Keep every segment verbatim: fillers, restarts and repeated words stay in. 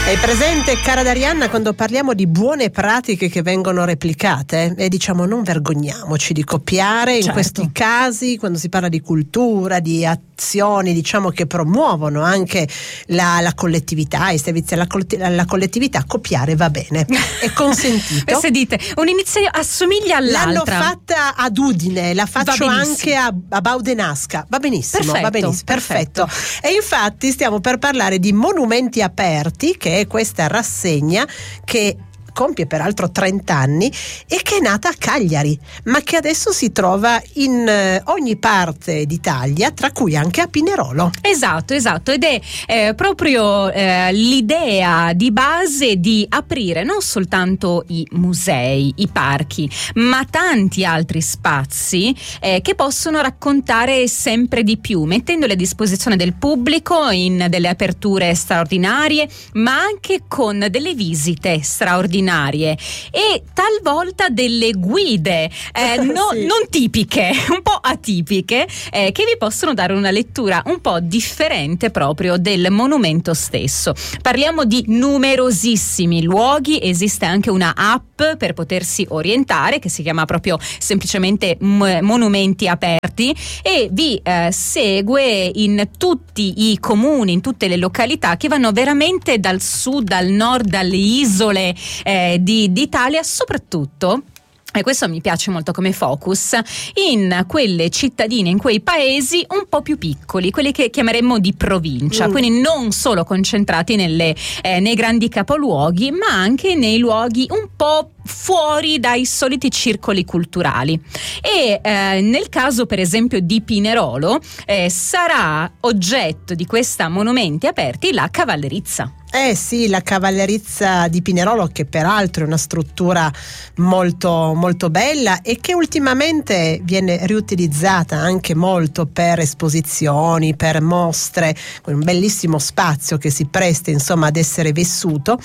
Hai presente, cara Darianna, quando parliamo di buone pratiche che vengono replicate e diciamo non vergogniamoci di copiare, certo. In questi casi quando si parla di cultura, di azioni diciamo che promuovono anche la, la collettività, i servizi alla, alla collettività, copiare va bene, è consentito. Se dite un'iniziativa assomiglia all'altra, l'hanno fatta ad Udine, la faccio anche a, a Baudenasca, va benissimo, perfetto, va benissimo, perfetto. perfetto. E infatti stiamo per parlare di Monumenti Aperti, che è questa rassegna che compie peraltro trenta anni e che è nata a Cagliari, ma che adesso si trova in eh, ogni parte d'Italia, tra cui anche a Pinerolo. Esatto, esatto, ed è eh, proprio eh, l'idea di base di aprire non soltanto i musei, i parchi, ma tanti altri spazi eh, che possono raccontare sempre di più, mettendoli a disposizione del pubblico in delle aperture straordinarie, ma anche con delle visite straordinarie e talvolta delle guide eh, no, sì. non tipiche, un po' atipiche, eh, che vi possono dare una lettura un po' differente proprio del monumento stesso. Parliamo di numerosissimi luoghi, esiste anche una app per potersi orientare che si chiama proprio semplicemente m- Monumenti Aperti e vi eh, segue in tutti i comuni, in tutte le località che vanno veramente dal sud al nord, dalle isole eh, di d'Italia, soprattutto. E questo mi piace molto come focus in quelle cittadine, in quei paesi un po' più piccoli, quelli che chiameremmo di provincia, mm. quindi non solo concentrati nelle, eh, nei grandi capoluoghi, ma anche nei luoghi un po' fuori dai soliti circoli culturali. E eh, nel caso per esempio di Pinerolo eh, sarà oggetto di questa Monumenti Aperti la cavallerizza. Eh sì, la cavallerizza di Pinerolo, che peraltro è una struttura molto molto bella e che ultimamente viene riutilizzata anche molto per esposizioni, per mostre, con un bellissimo spazio che si presta insomma ad essere vissuto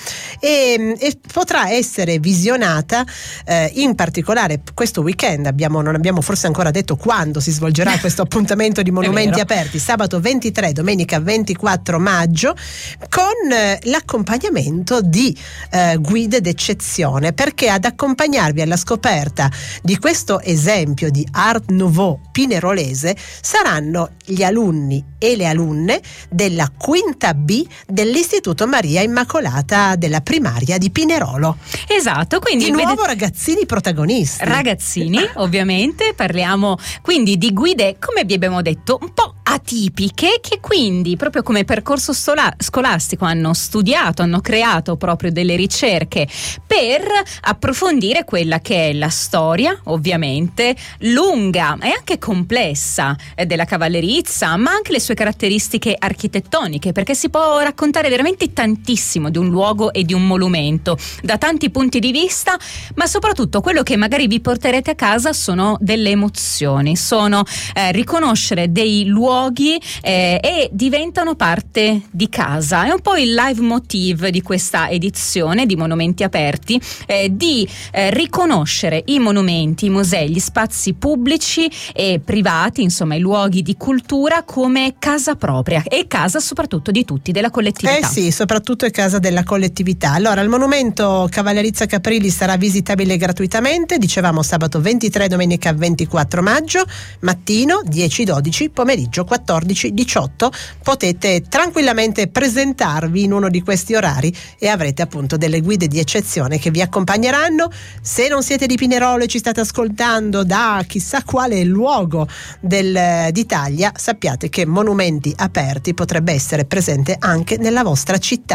e, e potrà essere visionata eh, in particolare questo weekend. Abbiamo, non abbiamo forse ancora detto quando si svolgerà questo appuntamento di Monumenti Aperti, sabato ventitré, domenica ventiquattro maggio, con eh, l'accompagnamento di eh, guide d'eccezione, perché ad accompagnarvi alla scoperta di questo esempio di Art Nouveau pinerolese saranno gli alunni e le alunne della quinta B dell'Istituto Maria Immacolata della primaria di Pinerolo. Esatto, quindi di nuovo vedete... ragazzini protagonisti. Ragazzini, ovviamente, parliamo quindi di guide, come vi abbiamo detto, un po' atipiche, che quindi proprio come percorso stola- scolastico hanno studiato, hanno creato proprio delle ricerche per approfondire quella che è la storia, ovviamente lunga e anche complessa eh, della cavallerizza, ma anche le sue caratteristiche architettoniche, perché si può raccontare veramente tantissimo di un luogo e di un monumento da tanti punti di vista, ma soprattutto quello che magari vi porterete a casa sono delle emozioni, sono eh, riconoscere dei luoghi eh, e diventano parte di casa. È un po' il live motiv di questa edizione di Monumenti Aperti, eh, di eh, riconoscere i monumenti, i musei, gli spazi pubblici e privati, insomma i luoghi di cultura, come casa propria e casa soprattutto di tutti, della collettività. Eh sì, soprattutto è casa della collettività. Allora, il monumento Cavallerizza Caprilli sarà visitabile gratuitamente, dicevamo sabato ventitré, domenica ventiquattro maggio, mattino dieci dodici, pomeriggio quattordici diciotto. Potete tranquillamente presentarvi in uno di questi orari e avrete appunto delle guide di eccezione che vi accompagneranno. Se non siete di Pinerolo e ci state ascoltando da chissà quale luogo del, d'Italia, sappiate che Monumenti Aperti potrebbe essere presente anche nella vostra città.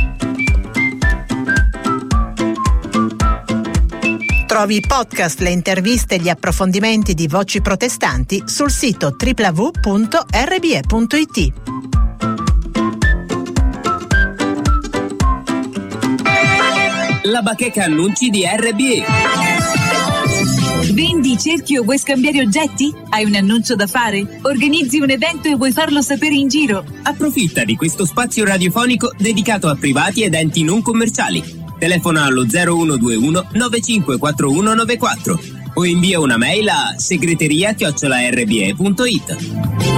Trovi i podcast, le interviste e gli approfondimenti di Voci Protestanti sul sito w w w punto r b e punto i t. La bacheca annunci di R B E. Vendi, cerchi o vuoi scambiare oggetti? Hai un annuncio da fare? Organizzi un evento e vuoi farlo sapere in giro? Approfitta di questo spazio radiofonico dedicato a privati ed enti non commerciali. Telefona allo zero uno due uno nove cinque quattro uno nove quattro o invia una mail a segreteria chiocciola r b e punto i t.